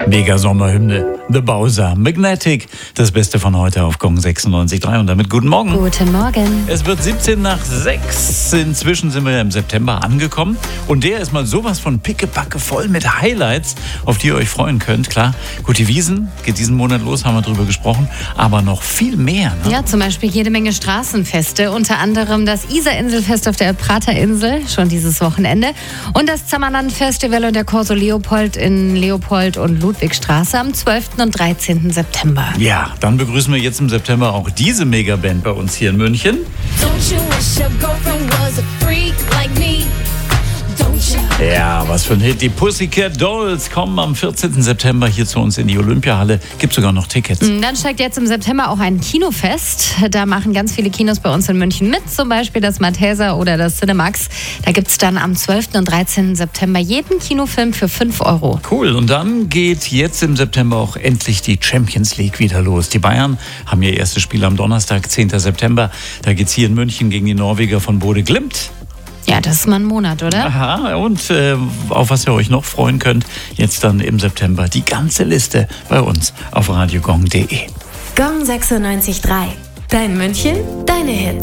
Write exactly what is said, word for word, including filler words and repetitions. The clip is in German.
Mega Sommerhymne, The Bowser, Magnetic, das Beste von heute auf Gong sechsundneunzig Komma drei und damit guten Morgen. Guten Morgen. Es wird siebzehn nach sechs, inzwischen sind wir im September angekommen und der ist mal sowas von pickepacke voll mit Highlights, auf die ihr euch freuen könnt. Klar, gut, die Wiesn geht diesen Monat los, haben wir drüber gesprochen, aber noch viel mehr. Ne? Ja, zum Beispiel jede Menge Straßenfeste, unter anderem das Isar-Inselfest auf der Praterinsel, schon dieses Wochenende, und das Zammerland-Festival und der Corso Leopold in Leopold und Ludwigstraße am zwölften und dreizehnten September. Ja, dann begrüßen wir jetzt im September auch diese Megaband bei uns hier in München. Ja, was für ein Hit. Die Pussycat Dolls kommen am vierzehnten September hier zu uns in die Olympiahalle. Gibt sogar noch Tickets. Dann steigt jetzt im September auch ein Kinofest. Da machen ganz viele Kinos bei uns in München mit, zum Beispiel das Malteser oder das Cinemax. Da gibt es dann am zwölften und dreizehnten September jeden Kinofilm für fünf Euro. Cool. Und dann geht jetzt im September auch endlich die Champions League wieder los. Die Bayern haben ihr erstes Spiel am Donnerstag, zehnten September. Da geht es hier in München gegen die Norweger von Bode Glimt. Ja, das ist mal ein Monat, oder? Aha, und äh, auf was ihr euch noch freuen könnt, jetzt dann im September die ganze Liste bei uns auf radiogong punkt de. Gong sechsundneunzig Komma drei. Dein München, deine Hits.